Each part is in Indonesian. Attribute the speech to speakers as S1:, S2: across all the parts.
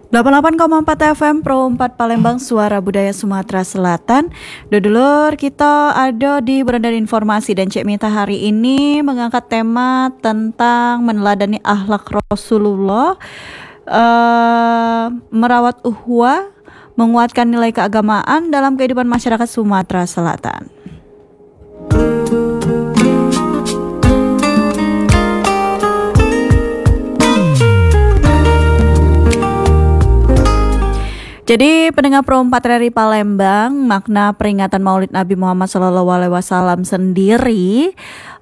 S1: 88,4 FM Pro 4 Palembang, Suara Budaya Sumatera Selatan. Dulur, kita ada di Beranda Informasi dan Cek Mita hari ini mengangkat tema tentang meneladani akhlak Rasulullah, merawat uhwah, menguatkan nilai keagamaan dalam kehidupan masyarakat Sumatera Selatan. Jadi pendengar Pro 4 dari Palembang, makna peringatan Maulid Nabi Muhammad SAW sendiri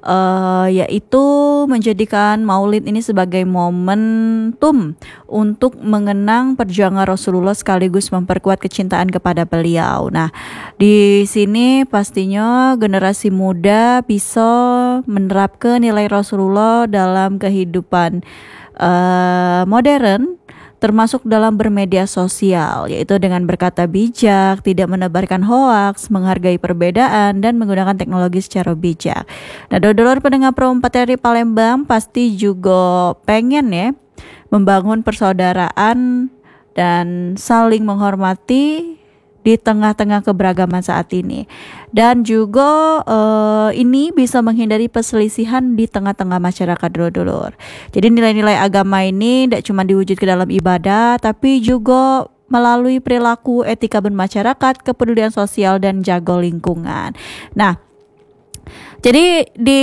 S1: yaitu menjadikan Maulid ini sebagai momentum untuk mengenang perjuangan Rasulullah sekaligus memperkuat kecintaan kepada beliau. Nah, di sini pastinya generasi muda bisa menerapkan nilai Rasulullah dalam kehidupan modern, termasuk dalam bermedia sosial, yaitu dengan berkata bijak, tidak menebarkan hoaks, menghargai perbedaan, dan menggunakan teknologi secara bijak. Nah, dulur pendengar Pro 4 dari Palembang pasti juga pengen ya membangun persaudaraan dan saling menghormati di tengah-tengah keberagaman saat ini, dan juga ini bisa menghindari perselisihan di tengah-tengah masyarakat dulur. Jadi nilai-nilai agama ini tidak cuma diwujud ke dalam ibadah, tapi juga melalui perilaku, etika bermasyarakat, kepedulian sosial, dan jaga lingkungan. Nah, jadi di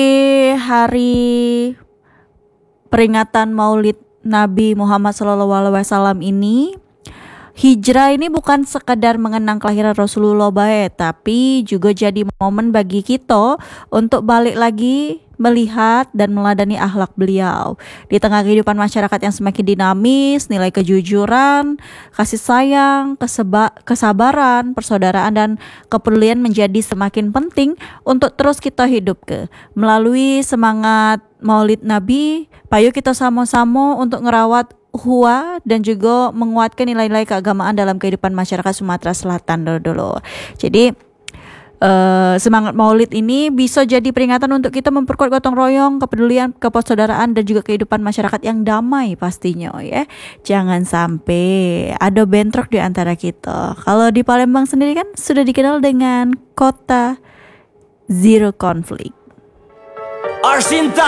S1: hari peringatan Maulid Nabi Muhammad SAW ini, hijrah ini bukan sekadar mengenang kelahiran Rasulullah tapi juga jadi momen bagi kita untuk balik lagi melihat dan meladani akhlak beliau. Di tengah kehidupan masyarakat yang semakin dinamis, nilai kejujuran, kasih sayang, kesabaran, persaudaraan, dan kepedulian menjadi semakin penting untuk terus kita hidup melalui semangat Maulid Nabi. Payo kita sama-sama untuk ngerawat uhwah dan juga menguatkan nilai-nilai keagamaan dalam kehidupan masyarakat Sumatera Selatan dulu. Jadi semangat Maulid ini bisa jadi peringatan untuk kita memperkuat gotong royong, kepedulian, kepersaudaraan, dan juga kehidupan masyarakat yang damai pastinya ya. Jangan sampai ada bentrok di antara kita. Kalau di Palembang sendiri kan sudah dikenal dengan kota zero konflik.